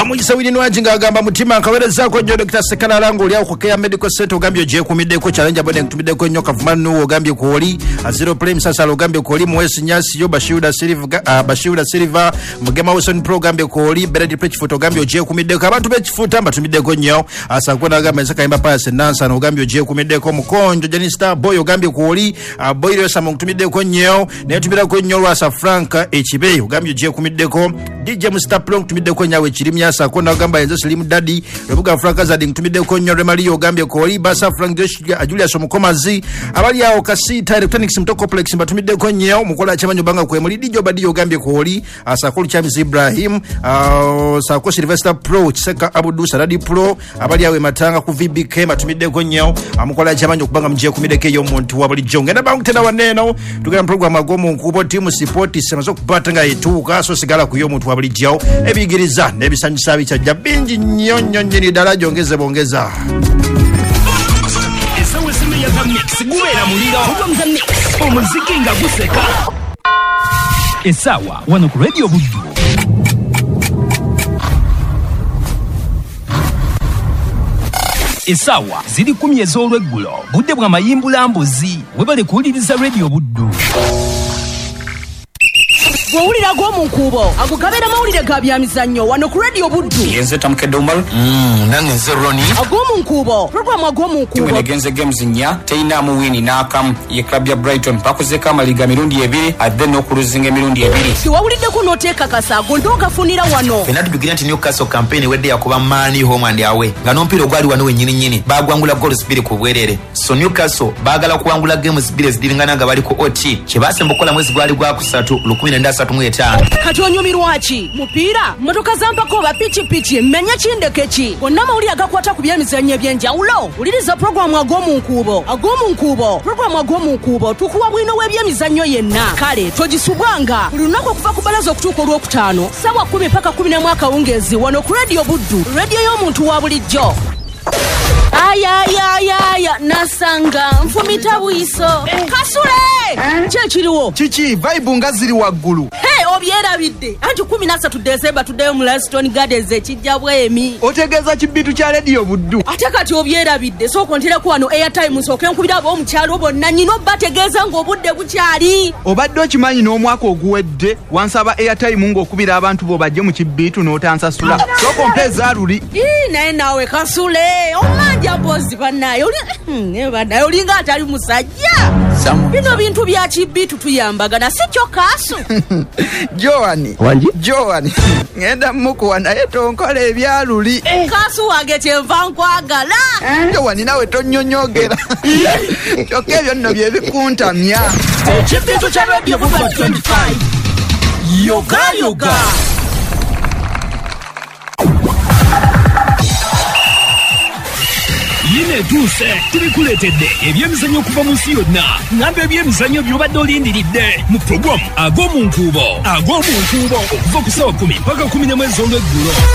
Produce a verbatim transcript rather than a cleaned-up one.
Wamujisa wili nwajinga agamba mutima nkawereza ko nyo Doctor Sekala lango lya ko Care Medical Center ogambye je kumide ko challenge bode ntumide ko nyoka vumanu ogambye ko oli zero prime sasa ogambye ko oli mwesi nyasi yo Bashiuda Silver uh, Bashiuda Silver mugema Wilson Pro ogambye ko oli Beredi Preach Photo ogambye je kumide ko abantu bechifuta mbatumide ko nyo asa kwenda agamba saka imba pa senansa na ogambye je kumide ko mukonjo Janista Boy ogambye ko oli uh, Boy yo sama mtumide ko nyo ne tumida ko nyo asa Franka Echibe ogambye je kumide ko D J Mr Plong tumide ko nyawe chirimya sa kwenda agamba yenzo Slim Daddy Rebuga Franka zadi mtumide ko nyo Mario ogambye ko oli Basa Frank Julius Omukomazi abali yao Kasita Electronics Mto Complex mbatumide ko nyo mukola chamanyo banga ko emuli dijo badi ogambye ko oli asakulu Chamis Ibrahim uh, sako Sylvester Pro Seka Abudu Saradi Pro abali yawe matanga ku V B K matumide ko nyo amukola chamanyo kubanga mje kumideke yo muntu wabali jonge na bangu tena waneno tugana program agomo nkubo timu support semazo kupatanga etuka so sigala ku yo muntu wabali jao ebigiriza nebisanyisa bicha jabinji nyonyo nyini daraja ongeze bongeza esawe sime ya mix guwera muliro ubamza mix omuziki nga guseka esawa wano ku Radio Buddu esawa ziri kumi ez'olweggulo budde bwa mayimbula mbuzi webale kuwuliriza Radio Buddu Wawulira go munkubo agukabera mawulire ga byamizannyo wano ku Radio Buddu yenze tamkedde umal mm nange zeroni ago munkubo program ago munkubo kimene genze games nya teina mu wini nakam ye club ya Brighton pakuzeka maliga mirundi ebiri adde no kuluzinga mirundi ebiri si wawulide ko noteka kasago ndoka funira wano penalty bigina nti Newcastle campaign wedde yakuba mani home and away nga nompiro gwali wano wenyini nyini bagwangula goals biri ku bwerere so Newcastle bagala kuwangula games biri zidilingana nga bali ko O T kibase mbokola mwezi gwali gwa kusatu lukumi na ndasa tumwetano katonyumirwachi mupira motoka zampako ba pichi pichi menya chindekechi onama uli agakwata ku byamizannyo byenjawulo uliriza program agomu nkubo agomu nkubo program agomu nkubo tukuwa bwino webyamizannyo yenna kale togisubwanga ulunako kuva kubalaza okutuuka olwokutaano sawa kumi paka kumi na mwaka wungezi wano ku Radio Buddu radio y'omuntu wa bulijjo aya aya aya nasanga mfumita buiso kasule che chiriwo chichi vibe ngaziri waggulu hey obyerabidde anti kumi na tatu December tuddeyo mu Laston Gardens ekijja bwemi otegeza kibitu kya Radio Buddu ate kati obyerabidde so kontera ku wano airtime so kenkubira abo omukyalo bonna nyino bategeeza ng'obudde bukyali obadde okimanyi n'omwaka oguwedde wansaba airtime ng'okubira abantu bo bajje mu kibitu n'otansasula so kompeza luli ii naye nawe kasule omanja bozi banayo ne banayo linga atali musajja bino bintu bya kibitu tuyambagana si kyo kasu Joani wanji Joani ngenda mukuwa naye tonkola ebyaluli eh. kasu wange kyenva nkwagala eh. Joani nawe tonyonyogera kyokka ebyo nno bye bikuntamya ekibitu kya Radio Buddu twenty-five yoga yoga yine tuse tubikuletedde ebyemizannyo okuva mu nsi yonna ngamba ebyemizannyo by'obadde olindiridde mu program ag'omunkubo ag'omunkubo okuva ku ssaawa kumi paka kumi n'emu ez'olweggulo